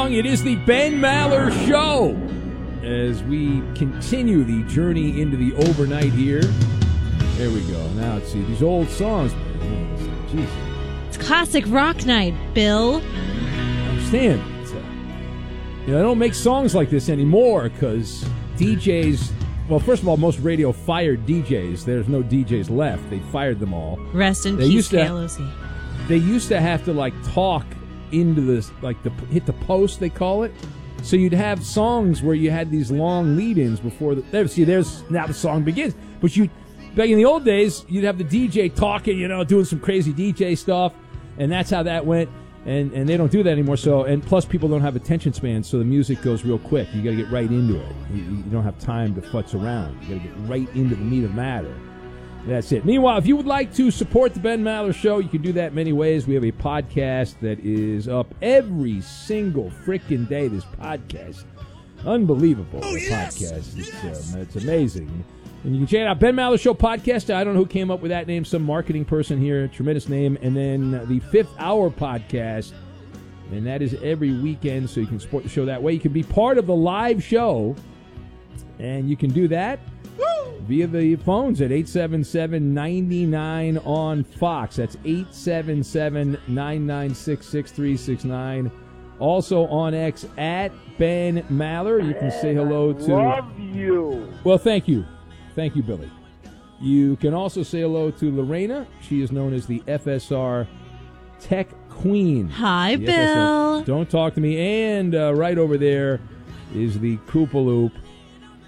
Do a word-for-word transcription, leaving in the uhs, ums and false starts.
along. It is the Ben Maller Show as we continue the journey into the overnight here. There we go. Now, let's see. These old songs. Jeez. It's classic rock night, Bill. I understand. It's, uh, you know, they don't make songs like this anymore because D Js... Well, first of all, most radio fired D Js. There's no D Js left. They fired them all. Rest in they peace, used to, K L O C. They used to have to, like, talk into this, like, the hit the post, they call it. So you'd have songs where you had these long lead-ins before the... There, see, there's... Now the song begins. But you... Back in the old days, you'd have the D J talking, you know, doing some crazy D J stuff, and that's how that went. And and they don't do that anymore. So and plus, people don't have attention spans, so the music goes real quick. You got to get right into it. You, you don't have time to futz around. You got to get right into the meat of matter. That's it. Meanwhile, if you would like to support the Ben Maller Show, you can do that many ways. We have a podcast that is up every single freaking day. This podcast, unbelievable. Oh, yes, podcast, yes. It's, uh, it's amazing. And you can check it out, Ben Maller Show Podcast. I don't know who came up with that name, some marketing person here, tremendous name. And then the Fifth Hour Podcast, and that is every weekend, so you can support the show that way. You can be part of the live show, and you can do that Woo! via the phones at eight seven seven, nine nine on Fox. That's eight seven seven, nine nine six, six three six nine. Also on X at Ben Maller. You can say hello to... Love you. Well, thank you. Thank you, Billy. You can also say hello to Lorena. She is known as the F S R Tech Queen. Hi, the Bill. F S R. Don't talk to me. And uh, right over there is the Koopaloop.